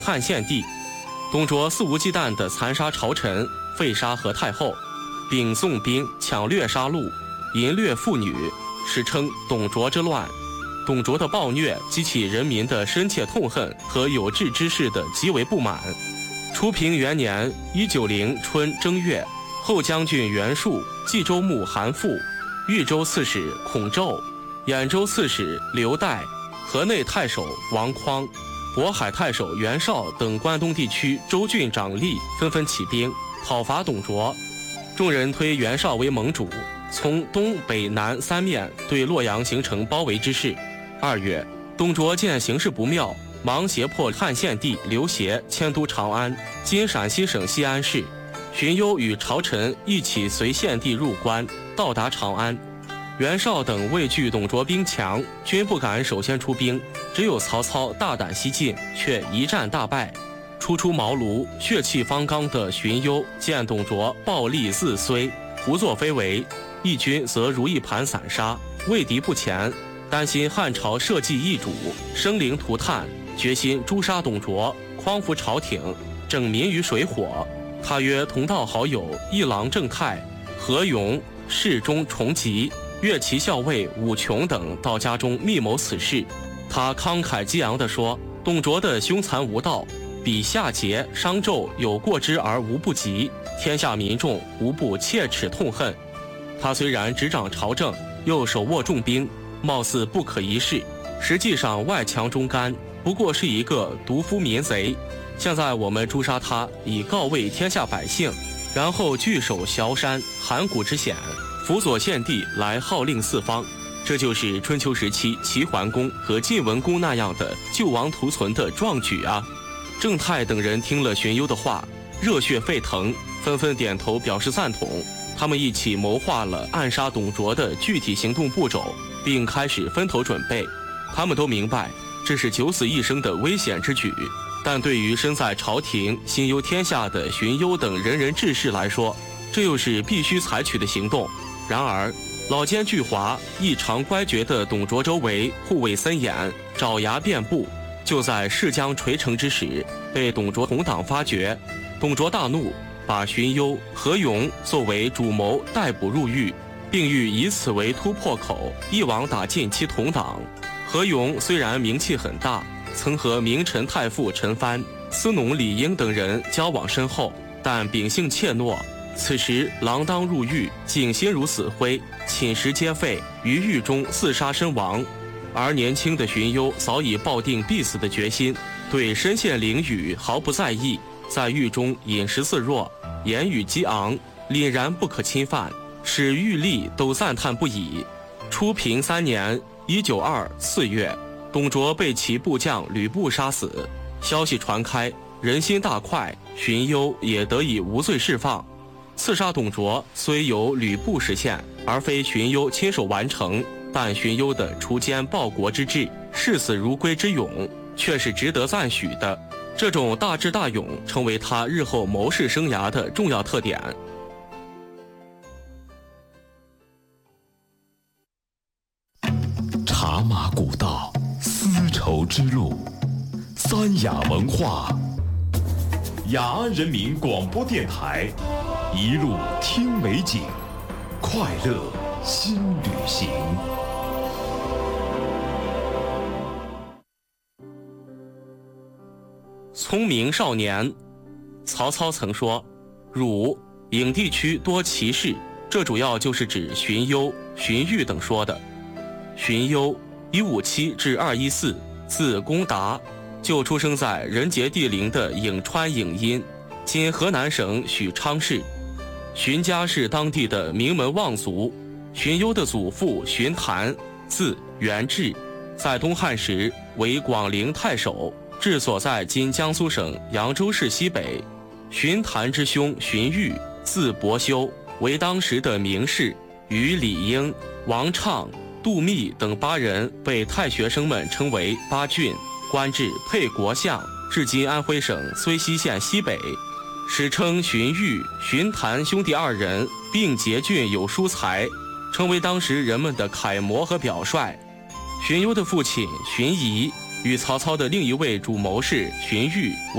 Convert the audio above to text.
汉献帝。董卓肆无忌惮地残杀朝臣，废杀何太后，并宋兵抢掠杀戮，淫掠妇女，史称董卓之乱。董卓的暴虐激起人民的深切痛恨和有志之士的极为不满。初平元年190春正月，后将军袁术、冀州牧韩馥、豫州刺史孔宙、兖州刺史刘岱、河内太守王匡、渤海太守袁绍等关东地区州郡长吏纷纷起兵讨伐董卓。众人推袁绍为盟主，从东北南三面对洛阳形成包围之势。2月，董卓见形势不妙，忙胁迫汉献帝刘协迁都长安（今陕西省西安市）。荀攸与朝臣一起随献帝入关，到达长安。袁绍等畏惧董卓兵强，均不敢首先出兵，只有曹操大胆西进，却一战大败。初出茅庐、血气方刚的荀攸见董卓暴力自衰，胡作非为，义军则如一盘散沙，畏敌不前，担心汉朝社稷易主，生灵涂炭，决心诛杀董卓，匡扶朝廷，拯民于水火。他约同道好友一郎郑泰、何勇、侍中重吉、乐骑校尉武琼等到家中密谋此事。他慷慨激昂地说，董卓的凶残无道，比夏桀、商纣有过之而无不及，天下民众无不切齿痛恨。他虽然执掌朝政，又手握重兵，貌似不可一世，实际上外强中干，不过是一个毒夫民贼。现在我们诛杀他，以告慰天下百姓，然后据守崤山、函谷之险，辅佐献帝来号令四方。这就是春秋时期齐桓公和晋文公那样的救亡图存的壮举啊！郑泰等人听了荀攸的话，热血沸腾，纷纷点头表示赞同。他们一起谋划了暗杀董卓的具体行动步骤，并开始分头准备。他们都明白这是九死一生的危险之举，但对于身在朝廷、心忧天下的荀攸等仁人志士来说，这又是必须采取的行动。然而，老奸巨猾、异常乖觉的董卓周围护卫森严，爪牙遍布。就在势将垂成之时，被董卓同党发觉。董卓大怒，把荀攸、何勇作为主谋逮捕入狱，并欲以此为突破口，一网打尽其同党。何勇虽然名气很大，曾和名臣太傅陈蕃、司农李英等人交往深厚，但秉性怯懦。此时锒铛入狱，竟心如死灰，寝食皆废，于狱中自杀身亡。而年轻的荀攸早已抱定必死的决心，对身陷囹圄毫不在意，在狱中饮食自若，言语激昂，凛然不可侵犯，使狱吏都赞叹不已。初平3年192 4月，董卓被其部将吕布杀死，消息传开，人心大快，荀攸也得以无罪释放。刺杀董卓虽由吕布实现，而非荀攸亲手完成，但荀攸的除奸报国之志、视死如归之勇，却是值得赞许的。这种大智大勇成为他日后谋士生涯的重要特点。 茶马古道，丝绸之路，三雅文化，雅安人民广播电台，一路听美景，快乐新旅行。 聪明少年。曹操曾说，汝颍地区多奇士，这主要就是指荀攸、荀彧等说的。荀攸157至214，字公达，就出生在人杰地灵的颍川颍阴，今河南省许昌市。荀家是当地的名门望族。荀攸的祖父荀谭，字元志，在东汉时为广陵太守，治所在今江苏省扬州市西北。荀谭之兄荀彧，字伯修，为当时的名士，与李英、王畅、杜密等8人被太学生们称为八俊，官至沛国相，至今安徽省睢溪县西北。史称荀彧、荀谭兄弟2人并捷俊有书才，成为当时人们的楷模和表率。荀攸的父亲荀仪与曹操的另一位主谋士荀彧